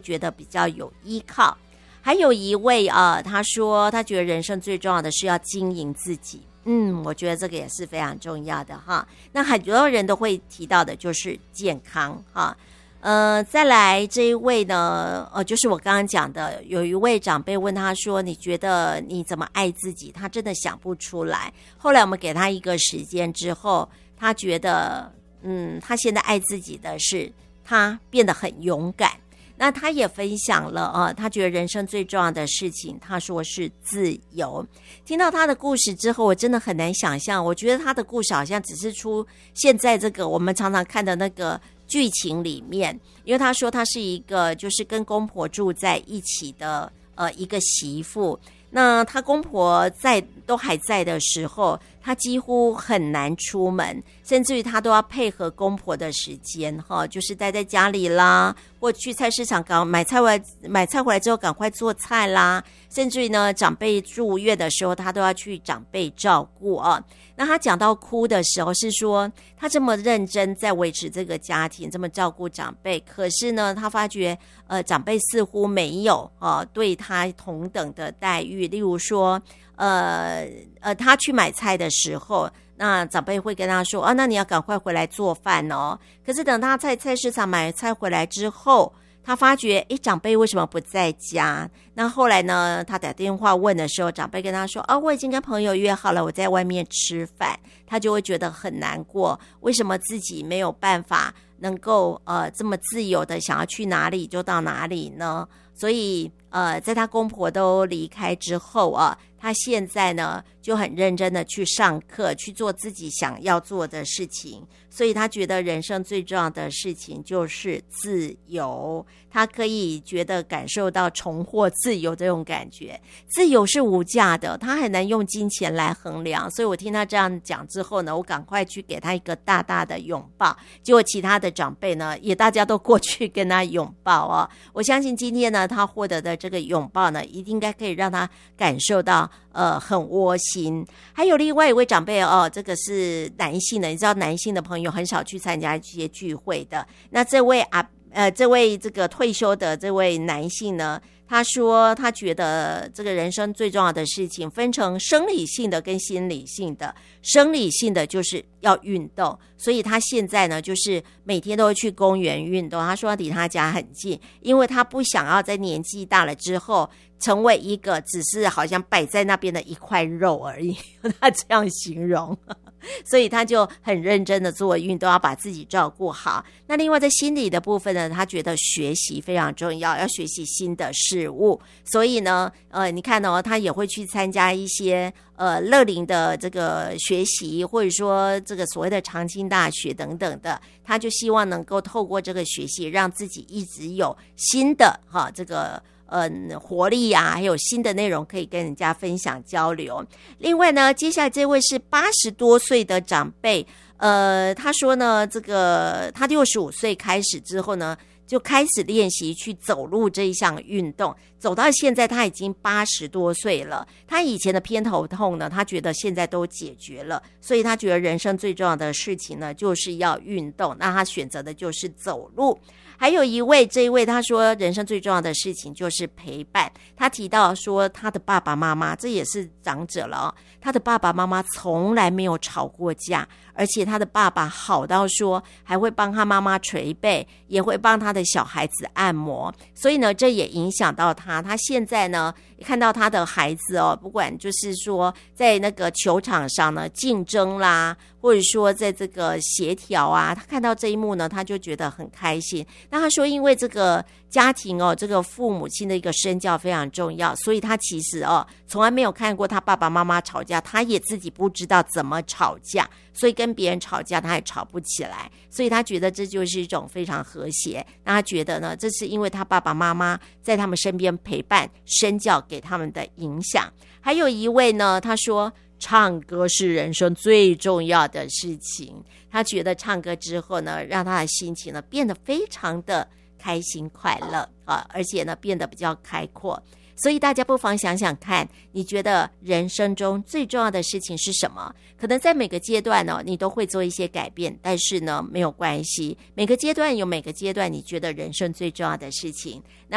觉得比较有依靠。还有一位他说他觉得人生最重要的是要经营自己。我觉得这个也是非常重要的哈。那很多人都会提到的就是健康哈。再来这一位呢，就是我刚刚讲的，有一位长辈问他说，你觉得你怎么爱自己？他真的想不出来。后来我们给他一个时间之后，他觉得他现在爱自己的是他变得很勇敢。那他也分享了他觉得人生最重要的事情，他说是自由。听到他的故事之后，我真的很难想象，我觉得他的故事好像只是出现在这个我们常常看的那个剧情里面。因为他说他是一个就是跟公婆住在一起的一个媳妇。那他公婆都还在的时候，他几乎很难出门，甚至于他都要配合公婆的时间就是待在家里啦，或去菜市场买菜回来之后赶快做菜啦，甚至于呢长辈住院的时候他都要去长辈照顾那他讲到哭的时候是说他这么认真在维持这个家庭，这么照顾长辈，可是呢他发觉长辈似乎没有对他同等的待遇。例如说他去买菜的时候，那长辈会跟他说那你要赶快回来做饭可是等他在菜市场买菜回来之后，他发觉长辈为什么不在家？那后来呢他打电话问的时候，长辈跟他说我已经跟朋友约好了，我在外面吃饭。他就会觉得很难过，为什么自己没有办法能够这么自由的想要去哪里就到哪里呢？所以在他公婆都离开之后他现在呢就很认真的去上课，去做自己想要做的事情。所以他觉得人生最重要的事情就是自由，他可以觉得感受到重获自由这种感觉。自由是无价的，他很难用金钱来衡量。所以我听他这样讲之后呢，我赶快去给他一个大大的拥抱。结果其他的长辈呢也大家都过去跟他拥抱我相信今天呢他获得的这个拥抱呢，一定应该可以让他感受到很窝心。还有另外一位长辈这个是男性的，你知道男性的朋友很少去参加一些聚会的。那这位这个退休的这位男性呢，他说他觉得这个人生最重要的事情分成生理性的跟心理性的。生理性的就是要运动，所以他现在呢就是每天都会去公园运动。他说离他家很近，因为他不想要在年纪大了之后成为一个只是好像摆在那边的一块肉而已，他这样形容。所以他就很认真的做运动，要把自己照顾好。那另外在心理的部分呢，他觉得学习非常重要，要学习新的事物。所以呢你看他也会去参加一些乐龄的这个学习，或者说这个所谓的长青大学等等的。他就希望能够透过这个学习让自己一直有新的这个活力还有新的内容可以跟人家分享交流。另外呢，接下来这位是80多岁的长辈，他说呢，这个他65岁开始之后呢，就开始练习去走路这一项运动，走到现在他已经80多岁了。他以前的偏头痛呢，他觉得现在都解决了，所以他觉得人生最重要的事情呢，就是要运动。那他选择的就是走路。还有这一位他说人生最重要的事情就是陪伴。他提到说他的爸爸妈妈，这也是长者了他的爸爸妈妈从来没有吵过架，而且他的爸爸好到说还会帮他妈妈捶背，也会帮他的小孩子按摩。所以呢这也影响到他现在呢看到他的孩子不管就是说在那个球场上呢竞争啦，或者说在这个协调他看到这一幕呢他就觉得很开心。那他说因为这个家庭这个父母亲的一个身教非常重要，所以他其实从来没有看过他爸爸妈妈吵架，他也自己不知道怎么吵架，所以跟别人吵架他也吵不起来，所以他觉得这就是一种非常和谐。那他觉得呢这是因为他爸爸妈妈在他们身边陪伴身教给他们的影响。还有一位呢，他说唱歌是人生最重要的事情。他觉得唱歌之后呢，让他的心情呢变得非常的开心快乐而且呢变得比较开阔。所以大家不妨想想看，你觉得人生中最重要的事情是什么？可能在每个阶段你都会做一些改变，但是呢没有关系，每个阶段有每个阶段你觉得人生最重要的事情。那